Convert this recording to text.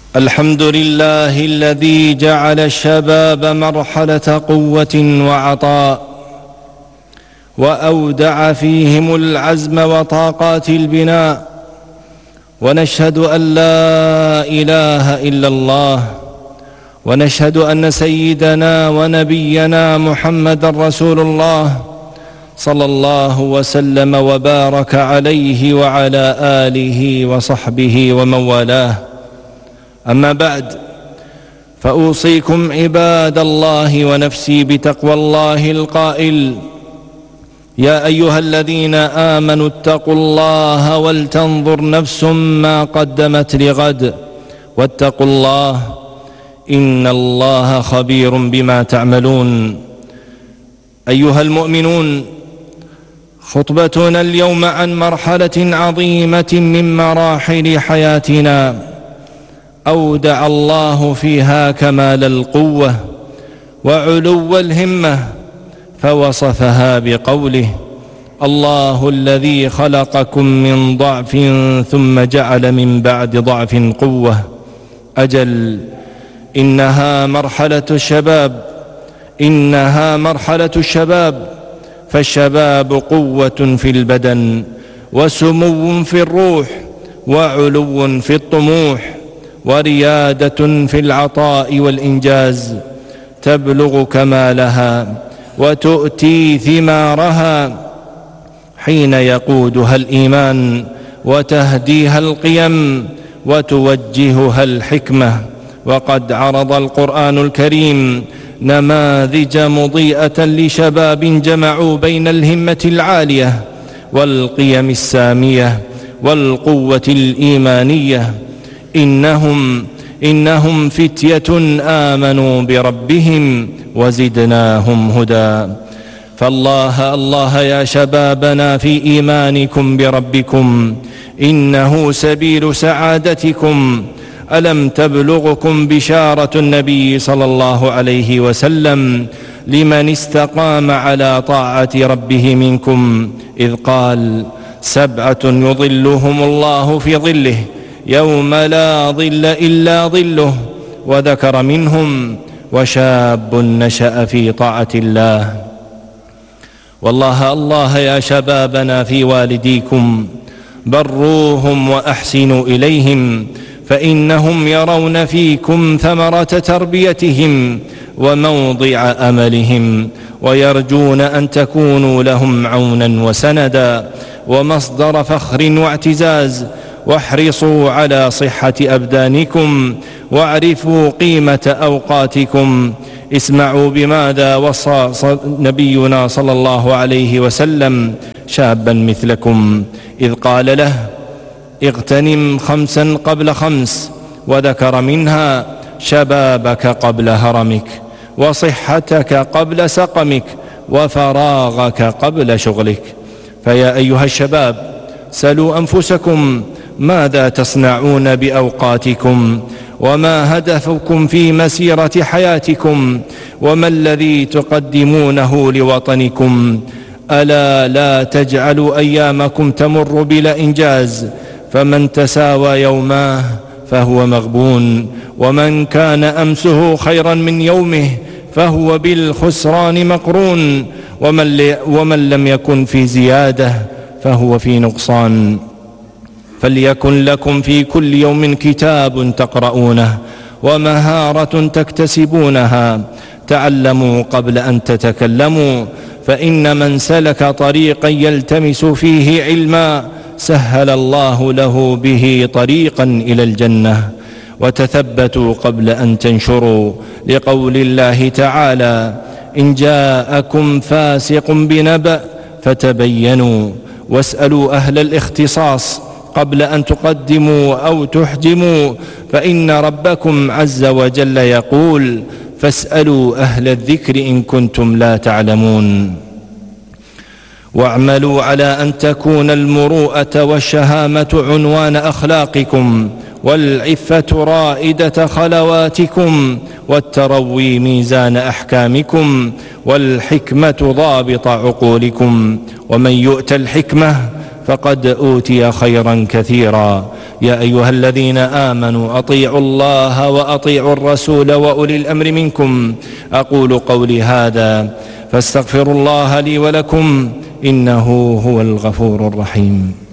الحمد لله الذي جعل الشباب مرحلة قوة وعطاء، وأودع فيهم العزم وطاقات البناء، ونشهد أن لا إله إلا الله، ونشهد أن سيدنا ونبينا محمدًا رسول الله صلى الله وسلم وبارك عليه وعلى آله وصحبه ومن والاه. أما بعد، فأوصيكم عباد الله ونفسي بتقوى الله القائل: يا أيها الذين آمنوا اتقوا الله ولتنظر نفس ما قدمت لغد واتقوا الله إن الله خبير بما تعملون. أيها المؤمنون، خطبتنا اليوم عن مرحلة عظيمة من مراحل حياتنا أودع الله فيها كمال القوة وعلو الهمة، فوصفها بقوله: الله الذي خلقكم من ضعف ثم جعل من بعد ضعف قوة. أجل، إنها مرحلة الشباب، فالشباب قوة في البدن، وسمو في الروح، وعلو في الطموح، وريادة في العطاء والإنجاز، تبلغ كمالها وتؤتي ثمارها حين يقودها الإيمان، وتهديها القيم، وتوجهها الحكمة. وقد عرض القرآن الكريم نماذج مضيئة لشباب جمعوا بين الهمة العالية والقيم السامية والقوة الإيمانية. إنهم فتية آمنوا بربهم وزدناهم هدى. فالله يا شبابنا في إيمانكم بربكم، إنه سبيل سعادتكم. ألم تبلغكم بشارة النبي صلى الله عليه وسلم لمن استقام على طاعة ربه منكم، إذ قال: 7 يظلهم الله في ظله يوم لا ظل إلا ظله، وذكر منهم: وشاب نشأ في طاعة الله. والله يا شبابنا في والديكم، بروهم وأحسنوا إليهم، فإنهم يرون فيكم ثمرة تربيتهم وموضع أملهم، ويرجون أن تكونوا لهم عونا وسندا ومصدر فخر واعتزاز. واحرصوا على صحة أبدانكم، واعرفوا قيمة أوقاتكم. اسمعوا بماذا وصى نبينا صلى الله عليه وسلم شابا مثلكم، إذ قال له: اغتنم 5 قبل 5، وذكر منها: شبابك قبل هرمك، وصحتك قبل سقمك، وفراغك قبل شغلك. فيا أيها الشباب، سلوا أنفسكم: ماذا تصنعون بأوقاتكم؟ وما هدفكم في مسيرة حياتكم؟ وما الذي تقدمونه لوطنكم؟ ألا لا تجعلوا أيامكم تمر بلا إنجاز، فمن تساوى يوماه فهو مغبون، ومن كان أمسه خيرا من يومه فهو بالخسران مقرون، ومن لم يكن في زيادة فهو في نقصان. فليكن لكم في كل يوم كتاب تقرؤونه ومهارة تكتسبونها. تعلموا قبل أن تتكلموا، فإن من سلك طريقا يلتمس فيه علما سهل الله له به طريقا إلى الجنة. وتثبتوا قبل أن تنشروا، لقول الله تعالى: إن جاءكم فاسق بنبأ فتبينوا. واسألوا أهل الاختصاص قبل أن تقدموا أو تحجموا، فإن ربكم عز وجل يقول: فاسألوا أهل الذكر إن كنتم لا تعلمون. واعملوا على أن تكون المروءة والشهامة عنوان أخلاقكم، والعفة رائدة خلواتكم، والتروي ميزان أحكامكم، والحكمة ضابط عقولكم. ومن يؤت الحكمة فقد أوتي خيرا كثيرا، يا أيها الذين آمنوا أطيعوا الله وأطيعوا الرسول وأولي الأمر منكم. أقول قولي هذا فاستغفروا الله لي ولكم إنه هو الغفور الرحيم.